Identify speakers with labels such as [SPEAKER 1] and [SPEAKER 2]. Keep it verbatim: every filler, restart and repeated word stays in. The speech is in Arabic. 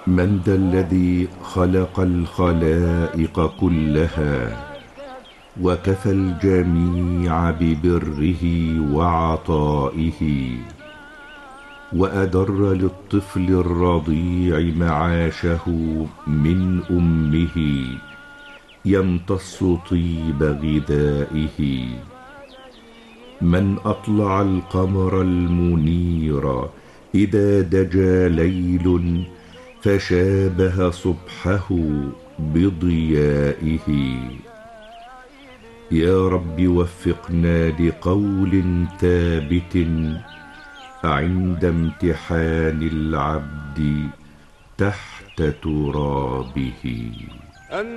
[SPEAKER 1] من ذا الذي خلق الخلائق كلها وكفى الجميع ببره وعطائه، وأدر للطفل الرضيع معاشه من أمه يمتص طيب غذائه. من أطلع القمر المنير إذا دجى ليل فشابه صبحه بضيائه. يا رب وفقنا لقول ثابت عند امتحان العبد تحت ترابه.